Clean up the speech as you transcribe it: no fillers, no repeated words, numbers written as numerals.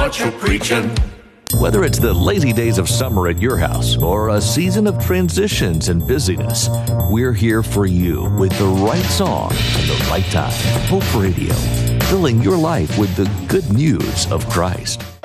what you're preaching. Whether it's the lazy days of summer at your house or a season of transitions and busyness, we're here for you with the right song and the right time. Hope Radio, filling your life with the good news of Christ.